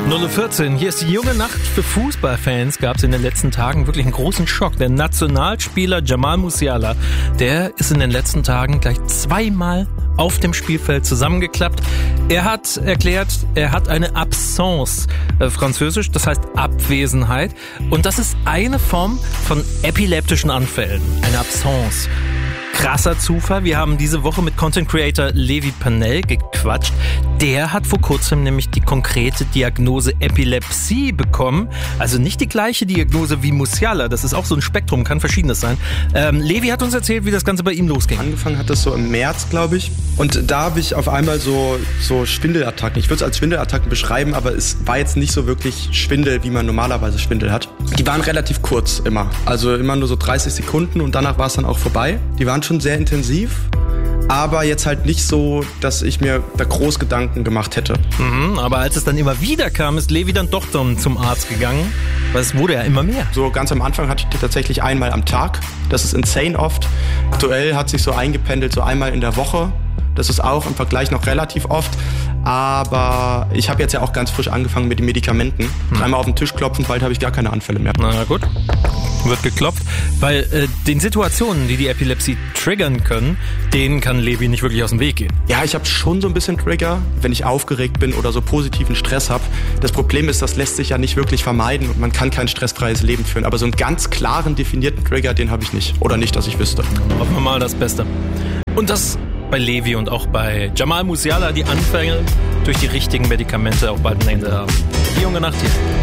0:14 Uhr, hier ist die junge Nacht für Fußballfans. Gab es in den letzten Tagen wirklich einen großen Schock. Der Nationalspieler Jamal Musiala, der ist in den letzten Tagen gleich zweimal auf dem Spielfeld zusammengeklappt. Er hat erklärt, er hat eine Absence, französisch, das heißt Abwesenheit. Und das ist eine Form von epileptischen Anfällen, eine Absence. Krasser Zufall, wir haben diese Woche mit Content Creator Levi Pannell gequatscht. Der hat vor kurzem nämlich die konkrete Diagnose Epilepsie bekommen. Also nicht die gleiche Diagnose wie Musiala, das ist auch so ein Spektrum, kann verschiedenes sein. Levi hat uns erzählt, wie das Ganze bei ihm losging. Angefangen hat das so im März, glaube ich. Und da habe ich auf einmal so Schwindelattacken. Ich würde es als Schwindelattacken beschreiben, aber es war jetzt nicht so wirklich Schwindel, wie man normalerweise Schwindel hat. Die waren relativ kurz immer. Also immer nur so 30 Sekunden und danach war es dann auch vorbei. Die waren schon sehr intensiv, aber jetzt halt nicht so, dass ich mir da groß Gedanken gemacht hätte. Aber als es dann immer wieder kam, ist Levi dann doch zum Arzt gegangen, weil es wurde ja immer mehr. So ganz am Anfang hatte ich die tatsächlich einmal am Tag. Das ist insane oft. Aktuell hat sich so eingependelt, so einmal in der Woche. Das ist auch im Vergleich noch relativ oft. Aber ich habe jetzt ja auch ganz frisch angefangen mit den Medikamenten. Einmal auf den Tisch klopfen, bald habe ich gar keine Anfälle mehr. Na gut, wird geklopft. Weil den Situationen, die Epilepsie triggern können, denen kann Levi nicht wirklich aus dem Weg gehen. Ja, ich habe schon so ein bisschen Trigger, wenn ich aufgeregt bin oder so positiven Stress habe. Das Problem ist, das lässt sich ja nicht wirklich vermeiden und man kann kein stressfreies Leben führen. Aber so einen ganz klaren, definierten Trigger, den habe ich nicht. Oder nicht, dass ich wüsste. Hoffen wir mal das Beste. Und das bei Levi und auch bei Jamal Musiala, die Anfänge durch die richtigen Medikamente auch bald ein Ende haben. Die junge Nacht hier.